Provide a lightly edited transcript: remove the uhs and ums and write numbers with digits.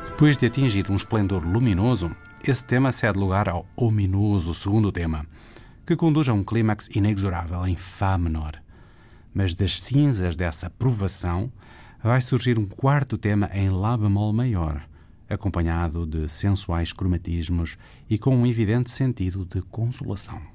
Depois de atingir um esplendor luminoso, esse tema cede lugar ao ominoso segundo tema, que conduz a um clímax inexorável em Fá menor. Mas das cinzas dessa provação vai surgir um quarto tema em Lá bemol maior, acompanhado de sensuais cromatismos e com um evidente sentido de consolação.